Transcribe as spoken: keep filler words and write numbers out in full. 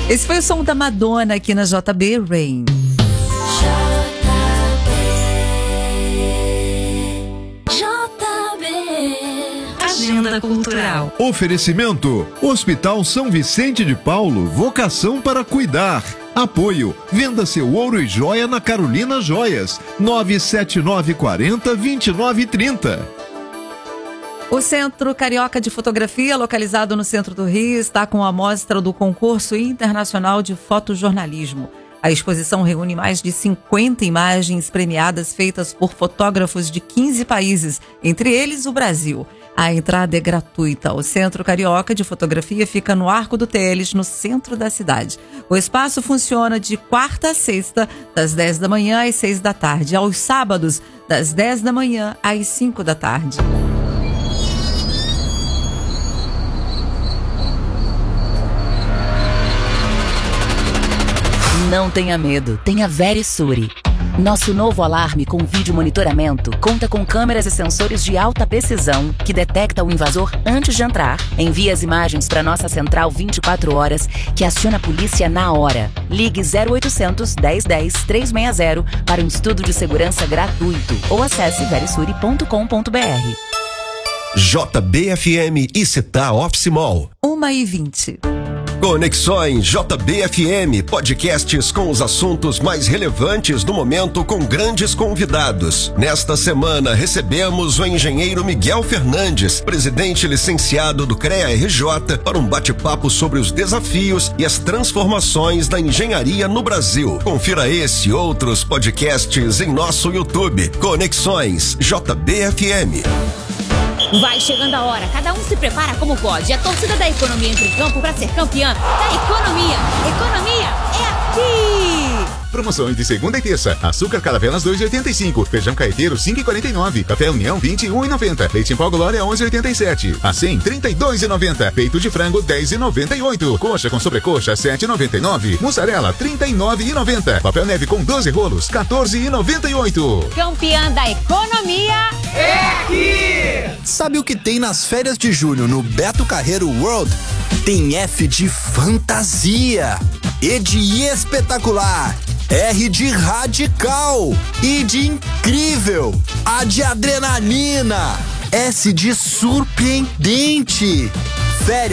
Esse foi o som da Madonna aqui na J B Rain. Agenda Cultural. Oferecimento: Hospital São Vicente de Paulo, vocação para cuidar. Apoio: venda seu ouro e joia na Carolina Joias, nove sete nove quatro zero, dois nove três zero. O Centro Carioca de Fotografia, localizado no centro do Rio, está com a mostra do Concurso Internacional de Fotojornalismo. A exposição reúne mais de cinquenta imagens premiadas feitas por fotógrafos de quinze países, entre eles o Brasil. A entrada é gratuita. O Centro Carioca de Fotografia fica no Arco do Teles, no centro da cidade. O espaço funciona de quarta a sexta, das dez da manhã às seis da tarde. Aos sábados, das dez da manhã às cinco da tarde. Não tenha medo, tenha Verisure. Nosso novo alarme com vídeo monitoramento conta com câmeras e sensores de alta precisão que detecta o invasor antes de entrar, envia as imagens para nossa central vinte e quatro horas, que aciona a polícia na hora. Ligue zero oitocentos, dez dez, trezentos e sessenta para um estudo de segurança gratuito ou acesse verisure ponto com ponto br. J B F M e Città Office Mall. uma e vinte. Conexões J B F M, podcasts com os assuntos mais relevantes do momento com grandes convidados. Nesta semana recebemos o engenheiro Miguel Fernandes, presidente licenciado do CREA R J, para um bate-papo sobre os desafios e as transformações da engenharia no Brasil. Confira esse e outros podcasts em nosso YouTube. Conexões J B F M. Vai chegando a hora, cada um se prepara como pode. A torcida da economia entra em campo para ser campeã da economia. Economia é aqui! Promoções de segunda e terça. Açúcar Caravelas dois e oitenta e cinco. Feijão Caeteiro cinco e quarenta e nove. Café União vinte e um e noventa. Leite em pó Glória onze e oitenta e sete. A cem trinta e dois e noventa. Peito de frango dez e noventa e oito. Coxa com sobrecoxa sete e noventa e nove. Mussarela trinta e nove e noventa. Papel neve com doze rolos quatorze e noventa e oito. Campeã da economia é aqui! Sabe o que tem nas férias de julho no Beto Carreiro World? Tem F de fantasia, E de espetacular, R de radical, I de incrível, A de adrenalina, S de surpreendente. Férias